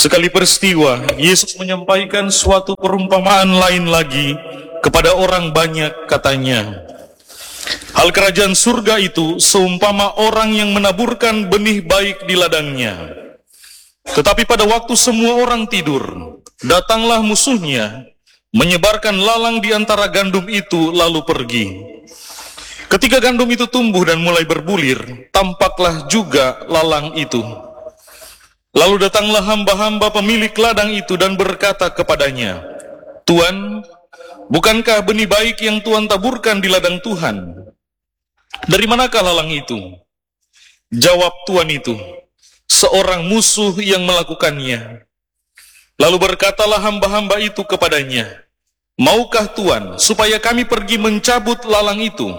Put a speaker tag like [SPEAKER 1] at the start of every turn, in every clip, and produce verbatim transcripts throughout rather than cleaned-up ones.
[SPEAKER 1] Sekali peristiwa, Yesus menyampaikan suatu perumpamaan lain lagi kepada orang banyak, katanya, hal kerajaan surga itu seumpama orang yang menaburkan benih baik di ladangnya. Tetapi pada waktu semua orang tidur, datanglah musuhnya, menyebarkan lalang di antara gandum itu lalu pergi. Ketika gandum itu tumbuh dan mulai berbulir, tampaklah juga lalang itu. Lalu datanglah hamba-hamba pemilik ladang itu dan berkata kepadanya, Tuan, bukankah benih baik yang Tuan taburkan di ladang Tuhan? Dari manakah lalang itu? Jawab tuan itu, seorang musuh yang melakukannya. Lalu berkatalah hamba-hamba itu kepadanya, maukah Tuan supaya kami pergi mencabut lalang itu?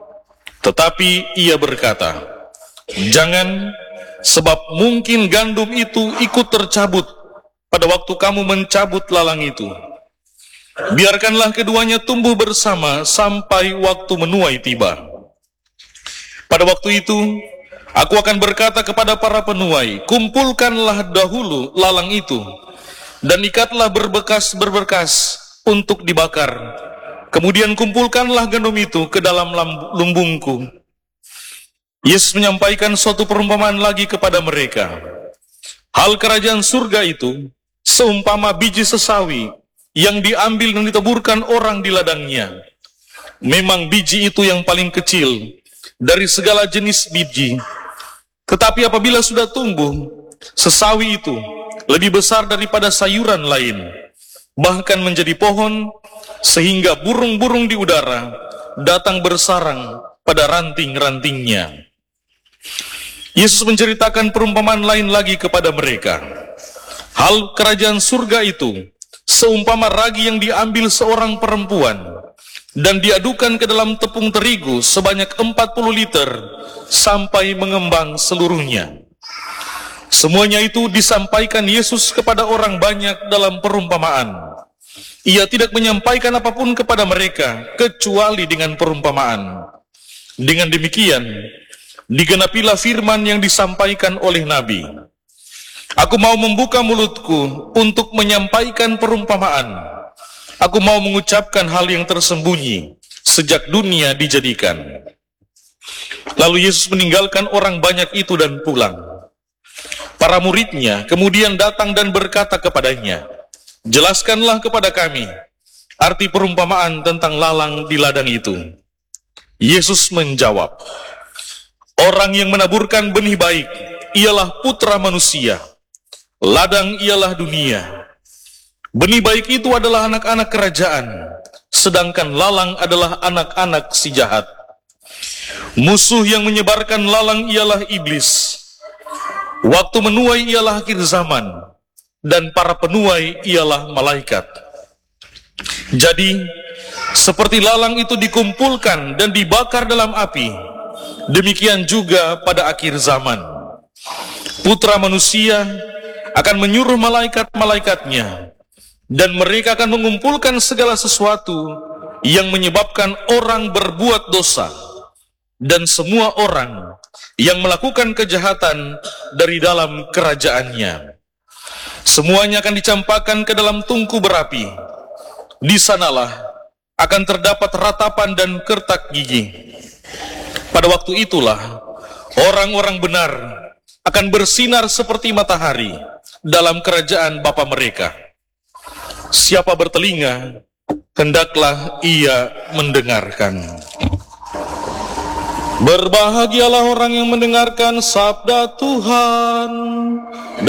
[SPEAKER 1] Tetapi ia berkata, jangan, sebab mungkin gandum itu ikut tercabut pada waktu kamu mencabut lalang itu. Biarkanlah keduanya tumbuh bersama sampai waktu menuai tiba. Pada waktu itu, aku akan berkata kepada para penuai, kumpulkanlah dahulu lalang itu, dan ikatlah berbekas-berbekas untuk dibakar. Kemudian kumpulkanlah gandum itu ke dalam lumbungku. Yesus menyampaikan suatu perumpamaan lagi kepada mereka. Hal kerajaan surga itu seumpama biji sesawi yang diambil dan ditaburkan orang di ladangnya. Memang biji itu yang paling kecil dari segala jenis biji. Tetapi apabila sudah tumbuh, sesawi itu lebih besar daripada sayuran lain, bahkan menjadi pohon, sehingga burung-burung di udara datang bersarang pada ranting-rantingnya. Yesus menceritakan perumpamaan lain lagi kepada mereka. Hal kerajaan surga itu seumpama ragi yang diambil seorang perempuan dan diadukan ke dalam tepung terigu sebanyak empat puluh liter sampai mengembang seluruhnya. Semuanya itu disampaikan Yesus kepada orang banyak dalam perumpamaan. Ia tidak menyampaikan apapun kepada mereka kecuali dengan perumpamaan. Dengan demikian, digenapilah firman yang disampaikan oleh Nabi. Aku mau membuka mulutku untuk menyampaikan perumpamaan. Aku mau mengucapkan hal yang tersembunyi sejak dunia dijadikan. Lalu Yesus meninggalkan orang banyak itu dan pulang. Para muridnya kemudian datang dan berkata kepadanya, jelaskanlah kepada kami arti perumpamaan tentang lalang di ladang itu. Yesus menjawab, orang yang menaburkan benih baik ialah putra manusia. Ladang ialah dunia. Benih baik itu adalah anak-anak kerajaan, sedangkan lalang adalah anak-anak si jahat. Musuh yang menyebarkan lalang ialah iblis. Waktu menuai ialah akhir zaman, dan para penuai ialah malaikat. Jadi, seperti lalang itu dikumpulkan dan dibakar dalam api, demikian juga pada akhir zaman. Putra manusia akan menyuruh malaikat-malaikatnya, dan mereka akan mengumpulkan segala sesuatu yang menyebabkan orang berbuat dosa, dan semua orang yang melakukan kejahatan dari dalam kerajaannya. Semuanya akan dicampakkan ke dalam tungku berapi. Di sanalah akan terdapat ratapan dan kertak gigi. Pada waktu itulah orang-orang benar akan bersinar seperti matahari dalam kerajaan Bapa mereka. Siapa bertelinga, hendaklah ia mendengarkan. Berbahagialah orang yang mendengarkan sabda Tuhan